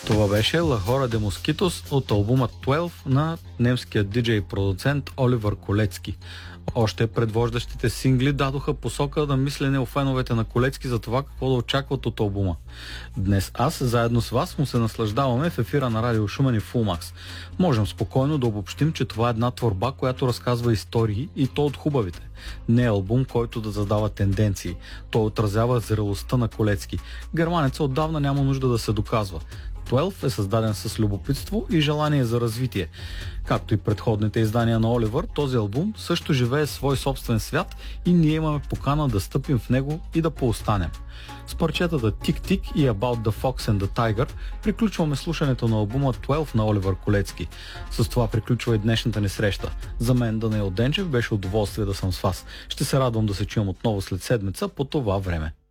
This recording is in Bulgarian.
Това беше La Hora de Mosquitos от албума 12 на немския диджей и продуцент Оливър Колецки. Още предвождащите сингли дадоха посока на мислене у феновете на Колецки за това какво да очакват от албума. Днес аз, заедно с вас, му се наслаждаваме в ефира на Радио Шумен и Фулмакс. Можем спокойно да обобщим, че това е една творба, която разказва истории и то от хубавите. Не е албум, който да задава тенденции. Той отразява зрелостта на Колецки. Германеца отдавна няма нужда да се доказва. 12 е създаден с любопитство и желание за развитие. Както и предходните издания на Оливър, този албум също живее свой собствен свят и ние имаме покана да стъпим в него и да поостанем. С парчетата Тик-Тик и About the Fox and the Tiger приключваме слушането на албума 12 на Оливър Колецки. С това приключва и днешната ни среща. За мен, Данаил Денчев, беше удоволствие да съм с вас. Ще се радвам да се чуем отново след седмица по това време.